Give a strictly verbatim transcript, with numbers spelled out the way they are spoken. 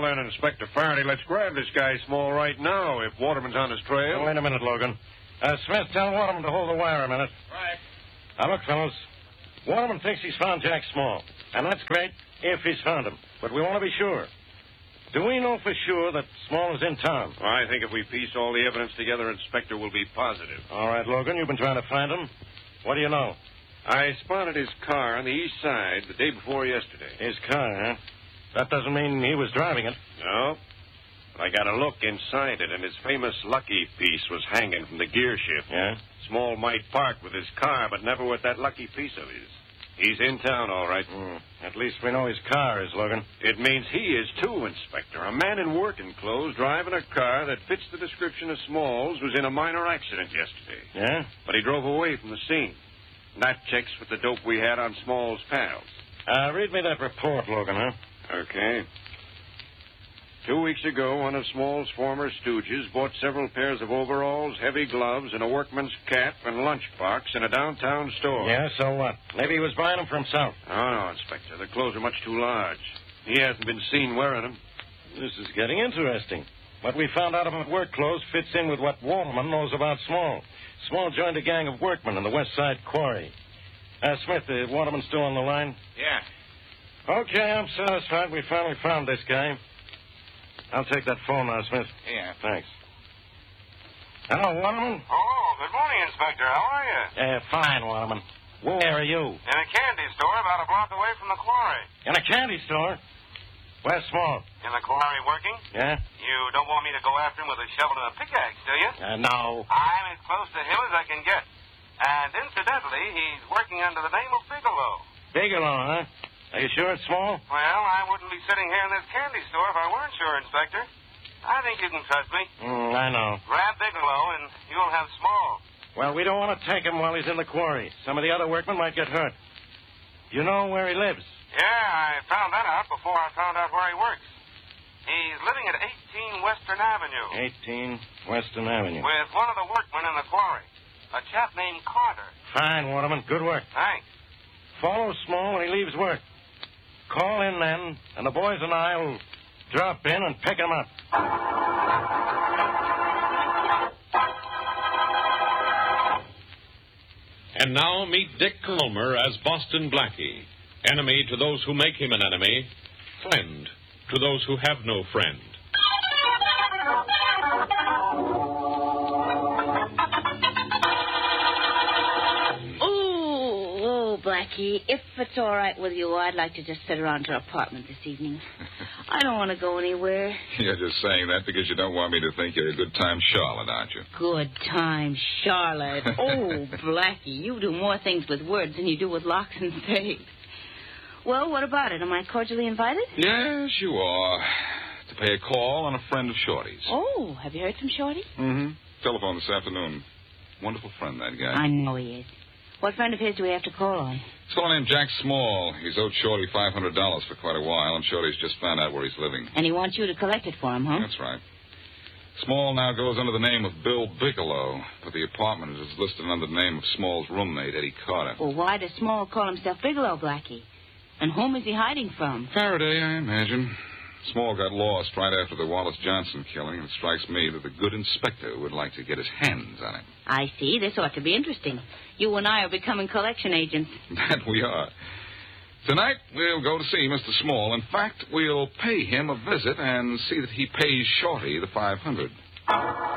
then, Inspector Faraday, let's grab this guy Small right now if Waterman's on his trail. Oh, wait a minute, Logan. Uh, Smith, tell Waterman to hold the wire a minute. Right. Now, look, fellas. Waterman thinks he's found Jack Small. And that's great if he's found him. But we want to be sure. Do we know for sure that Small is in town? Well, I think if we piece all the evidence together, Inspector, we'll be positive. All right, Logan, you've been trying to find him. What do you know? I spotted his car on the east side the day before yesterday. His car, huh? That doesn't mean he was driving it. No. But I got a look inside it, and his famous lucky piece was hanging from the gear shift. Yeah? Small might park with his car, but never with that lucky piece of his. He's in town, all right. Mm. At least we know his car is, Logan. It means he is, too, Inspector. A man in working clothes driving a car that fits the description of Small's was in a minor accident yesterday. Yeah? But he drove away from the scene. And that checks with the dope we had on Small's pals. Uh, read me that report, Logan, huh? Okay. Two weeks ago, one of Small's former stooges bought several pairs of overalls, heavy gloves, and a workman's cap and lunchbox in a downtown store. Yeah, so what? Maybe he was buying them for himself. Oh, no, Inspector. The clothes are much too large. He hasn't been seen wearing them. This is getting interesting. What we found out about work clothes fits in with what Waterman knows about Small. Small joined a gang of workmen in the West Side Quarry. Uh, Smith, uh, Waterman still on the line? Yeah. Okay, I'm satisfied we finally found this guy. I'll take that phone now, Smith. Yeah. Thanks. Hello, Waterman? Oh, good morning, Inspector. How are you? Uh, fine, Waterman. Where are you? In a candy store about a block away from the quarry. In a candy store? Where's Small? In the quarry working? Yeah? You don't want me to go after him with a shovel and a pickaxe, do you? Uh, no. I'm as close to him as I can get. And incidentally, he's working under the name of Bigelow. Bigelow, huh? Are you sure it's Small? Well, I wouldn't be sitting here in this candy store if I weren't sure, Inspector. I think you can trust me. Mm, I know. Grab Bigelow and you'll have Small. Well, we don't want to take him while he's in the quarry. Some of the other workmen might get hurt. You know where he lives? Yeah, I found that out before I found out where he works. He's living at eighteen Western Avenue. eighteen Western Avenue. With one of the workmen in the quarry. A chap named Carter. Fine, Waterman. Good work. Thanks. Follow Small when he leaves work. Call in then, and the boys and I will drop in and pick him up. And now meet Dick Calmer as Boston Blackie. Enemy to those who make him an enemy. Friend to those who have no friend. Blackie, if it's all right with you, I'd like to just sit around your apartment this evening. I don't want to go anywhere. You're just saying that because you don't want me to think you're a good time Charlotte, aren't you? Good time, Charlotte. Oh, Blackie, you do more things with words than you do with locks and safes. Well, what about it? Am I cordially invited? Yes, you are. To pay a call on a friend of Shorty's. Oh, have you heard from Shorty? Mm-hmm. Telephone this afternoon. Wonderful friend, that guy. I know he is. What friend of his do we have to call on? It's a fellow named Jack Small. He's owed Shorty five hundred dollars for quite a while, and Shorty's just found out where he's living. And he wants you to collect it for him, huh? That's right. Small now goes under the name of Bill Bigelow, but the apartment is listed under the name of Small's roommate, Eddie Carter. Well, why does Small call himself Bigelow, Blackie? And whom is he hiding from? Faraday, I imagine. Small got lost right after the Wallace Johnson killing, and it strikes me that the good inspector would like to get his hands on him. I see. This ought to be interesting. You and I are becoming collection agents. That we are. Tonight, we'll go to see Mister Small. In fact, we'll pay him a visit and see that he pays Shorty the five hundred.